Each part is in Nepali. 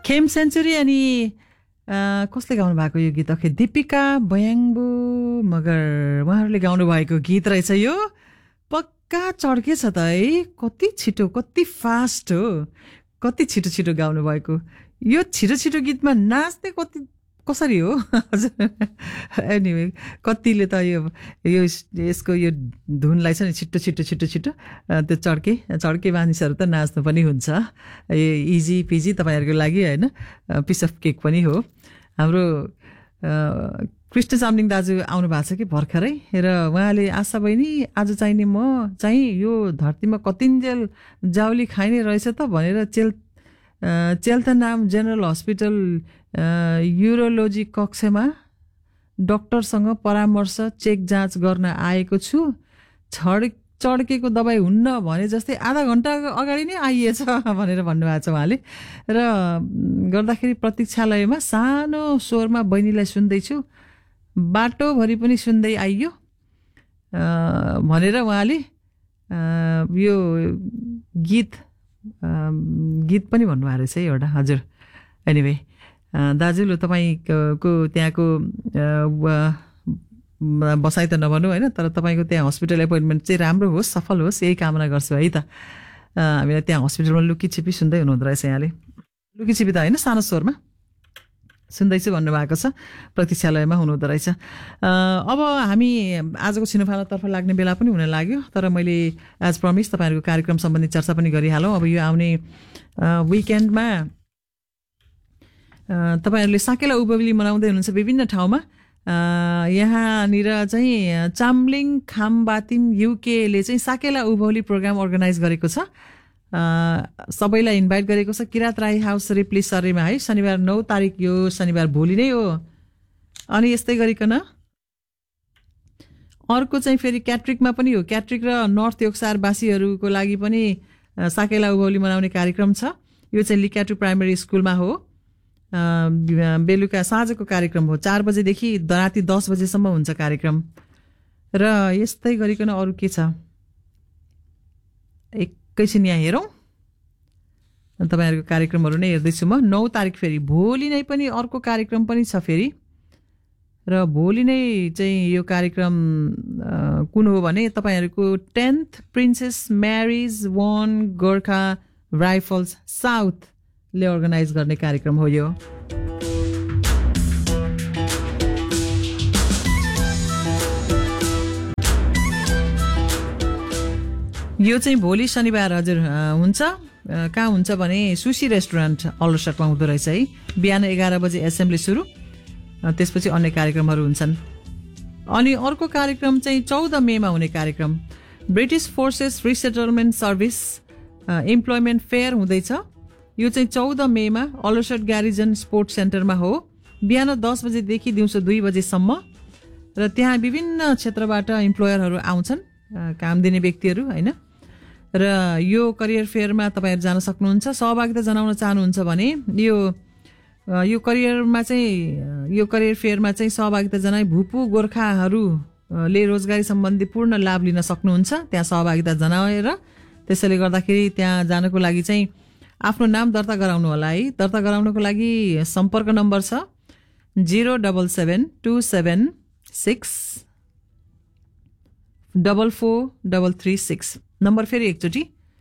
खेम सेन्चुरी अनि कसले गाउनु भएको यो गीत अखे दीपिका बयाङ्बु मगर उहाँहरूले गाउनु भएको गीत रहेछ यो पक्का चड्के छ त है कति छिटो कति फास्ट हो कति छिटो छिटो गाउनु भएको यो छिटो छिटो गीतमा नाच्ने कति कसरी हो एनिवे कतिले त यो यसको यो धुनलाई छ नि छिटो छिटो छिटो छिटो त्यो चड्के मानिसहरू त नाच्नु पनि हुन्छ इजी पिजी तपाईँहरूको लागि होइन पिस अफ केक पनि हो हाम्रो कृष्ण चामलिङ दाजु आउनु भएको छ कि भर्खरै र उहाँले आशा बहिनी आज चाहिँ नि म चाहिँ यो धरतीमा कतिन्जेल जाउली खाइने रहेछ त भनेर चेल्तनाम जेनरल हस्पिटल युरोलोजी कक्षमा डाक्टरसँग परामर्श चेक जाँच गर्न आएको छु चड्केको दबाई हुन्न भने जस्तै आधा घण्टा अगाडि नै आइएछ भनेर भन्नुभएको छ उहाँले र गर्दाखेरि प्रतीक्षालयमा सानो स्वरमा बहिनीलाई सुन्दैछु बाटोभरि पनि सुन्दै आइयो भनेर उहाँले यो गीत पनि भन्नुभएको रहेछ है एउटा हजुर एनिवे दाजुले तपाईँको त्यहाँको बसाइ त नभनौँ होइन तर तपाईँको त्यहाँ हस्पिटल एपोइन्टमेन्ट चाहिँ राम्रो होस् सफल होस् यही कामना गर्छु है त हामीलाई त्यहाँ हस्पिटलमा लुकीछिपी सुन्दै हुनुहुँदो रहेछ यहाँले लुकीछिपी त होइन सानो स्वरमा सुन्दैछु भन्नुभएको छ प्रतीक्षालयमा हुनुहुँदो रहेछ अब हामी आजको छिनोफानोतर्फ लाग्ने बेला पनि हुन लाग्यो तर मैले एज प्रमिस तपाईँहरूको कार्यक्रम सम्बन्धी चर्चा पनि गरिहालौँ अब यो आउने विकेन्डमा तपाईँहरूले साकेला उभौली मनाउँदै हुनुहुन्छ विभिन्न ठाउँमा यहाँनिर चाहिँ चामलिङ खामबातिम युकेले चाहिँ साकेला उभौली प्रोग्राम अर्गनाइज गरेको छ सबैलाई इन्भाइट गरेको छ किरात राई हाउस रिप्ली सरीमा है शनिबार 9 तारिक यो शनिबार भोलि नै हो अनि यस्तै गरिकन अर्को चाहिँ फेरि क्याट्रिकमा पनि हो क्याट्रिक र नर्थ योक्सारवासीहरूको लागि पनि साकेला उभौली मनाउने कार्यक्रम छ यो चाहिँ लिक्याटु प्राइमेरी स्कुलमा हो बेलुका साँझको कार्यक्रम हो 4 बजेदेखि राति 10 बजेसम्म हुन्छ कार्यक्रम र यस्तै गरिकन अरू के छ एकैछिन यहाँ हेरौँ तपाईँहरूको कार्यक्रमहरू नै हेर्दैछु म 9 तारिक फेरि भोलि नै पनि अर्को कार्यक्रम पनि छ फेरि र भोलि नै चाहिँ यो कार्यक्रम कुन हो भने तपाईँहरूको 10th प्रिन्सेस म्यारिज वन गोर्खा राइफल्स साउथले अर्गनाइज गर्ने कार्यक्रम हो यो चाहिँ भोलि शनिबार हजुर हुन्छ कहाँ हुन्छ भने सुशी रेस्टुरेन्ट अलरसटमा हुँदो रहेछ है बिहान 11 बजे एसेम्ब्ली सुरु त्यसपछि अन्य कार्यक्रमहरू हुन्छन् अनि अर्को कार्यक्रम चाहिँ 14 मेमा हुने कार्यक्रम British forces resettlement service employment fair हुँदैछ यो चाहिँ 14 मेमा अलरसट ग्यारिजन स्पोर्ट्स सेन्टरमा हो बिहान 10 बजेदेखि दिउँसो 2 बजेसम्म र त्यहाँ विभिन्न क्षेत्रबाट इम्प्लोयरहरू आउँछन् काम दिने व्यक्तिहरू हैन र यो करियर फेयरमा तपाईहरु जान सक्नुहुन्छ सहभागिता जनाउन चाहनुहुन्छ भने यो करियर फेयरमा चाहिँ सहभागिता जनाई भूपू गोर्खाहरूले रोजगारी सम्बन्धी पूर्ण लाभ लिन सक्नुहुन्छ त्यहाँ सहभागिता जनाएर त्यसैले गर्दाखेरि त्यहाँ जानको लागि चाहिँ आफ्नो नाम दर्ता गराउनु होला है दर्ता गराउनको लागि सम्पर्क नम्बर छ 07727644336 नम्बर फेरि एकचोटी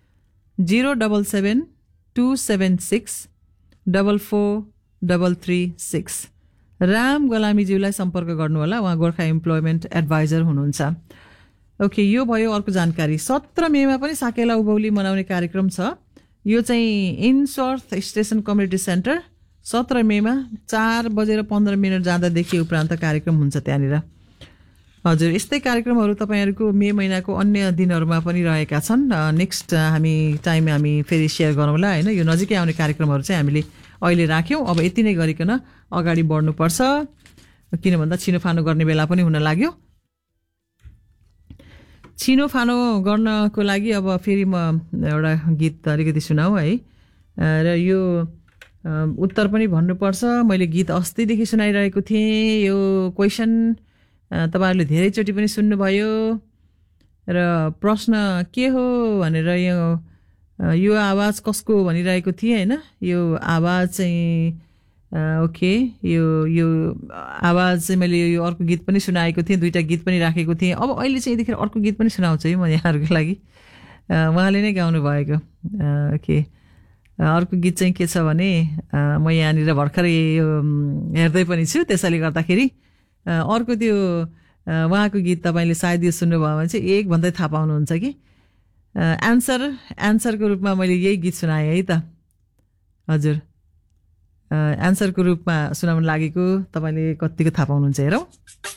07727644336 राम गलामीज्यूलाई सम्पर्क गर्नु होला उहाँ गोर्खा इम्प्लोइमेन्ट एडभाइजर हुनुहुन्छ ओके यो भयो अर्को जानकारी 17 मेमा पनि साकेला उभौली मनाउने कार्यक्रम छ यो चाहिँ इनसर्थ स्टेसन कम्युनिटी सेन्टर 17 मेमा 4:15 जाँदादेखि उपरान्त कार्यक्रम हुन्छ त्यहाँनिर हजुर यस्तै कार्यक्रमहरू तपाईहरुको मे महिनाको अन्य दिनहरुमा पनि रहेका छन् नेक्स्ट हामी फेरि शेयर गरौँला हैन यो नजिकै आउने कार्यक्रमहरू चाहिँ हामीले अहिले राख्यौं अब यति नै गरिकन अगाडि बढ्नु पर्छ किन भन्दा छिनोफानो गर्ने बेला पनि हुन लाग्यो छिनोफानो गर्नको लागि अब फेरि म एउटा गीत अलिकति सुनाऊ है र यो उत्तर पनि भन्नुपर्छ मैले गीत अस्तिदेखि सुनाइरहेको थिएँ यो क्वेशन तपाईहरुले धेरैचोटी पनि सुन्नुभयो र प्रश्न के हो भनेर यो यो आवाज कसको भनिरहेको थिएँ होइन यो आवाज चाहिँ ओके यो आवाज चाहिँ मैले यो अर्को गीत पनि सुनाएको थिएँ 2टा गीत पनि राखेको थिएँ अब अहिले चाहिँ यतिखेर अर्को गीत पनि सुनाउँछु है म यहाँहरूको लागि उहाँले नै गाउनु भएको ओके अर्को गीत चाहिँ के छ भने म यहाँनिर भर्खरै यो हेर्दै पनि छु त्यसैले गर्दाखेरि अर्को त्यो उहाँको गीत तपाईँले सायद यो सुन्नुभयो भने चाहिँ एक भन्दै थाहा पाउनुहुन्छ कि एन्सरको रूपमा मैले यही गीत सुनाएँ है त हजुर एन्सरको रूपमा सुनाउन लागेको तपाईँले कतिको थाहा पाउनुहुन्छ हेरौँ